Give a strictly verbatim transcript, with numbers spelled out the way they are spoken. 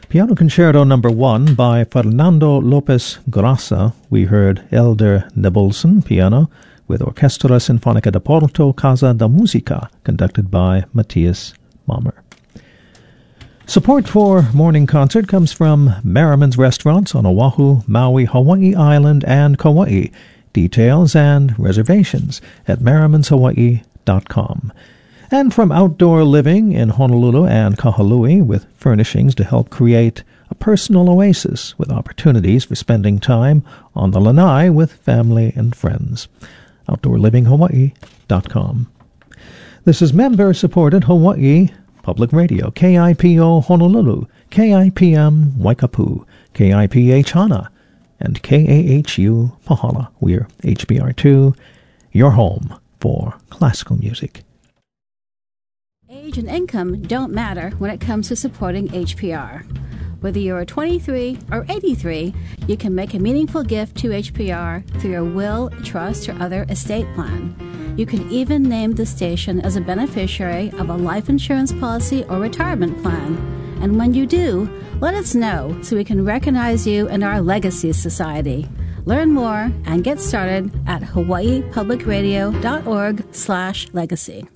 Piano Concerto Number One by Fernando Lopez Grassa. We heard Elder Nebulson, piano, with Orchestra Sinfonica de Porto Casa da Musica, conducted by Matthias Mammer. Support for Morning Concert comes from Merriman's Restaurants on Oahu, Maui, Hawaii Island, and Kauai. Details and reservations at merrimans hawaii dot com. And from Outdoor Living in Honolulu and Kahului, with furnishings to help create a personal oasis with opportunities for spending time on the lanai with family and friends. outdoor living hawaii dot com. This is member-supported Hawaii Public Radio, K I P O Honolulu, K I P M Waikapu, K I P H Hana, and K A H U Pahala. We're H B R two, your home for classical music. Age and income don't matter when it comes to supporting H P R. Whether you're twenty-three or eighty-three, you can make a meaningful gift to H P R through your will, trust, or other estate plan. You can even name the station as a beneficiary of a life insurance policy or retirement plan. And when you do, let us know so we can recognize you in our Legacy Society. Learn more and get started at hawaii public radio dot org slash legacy.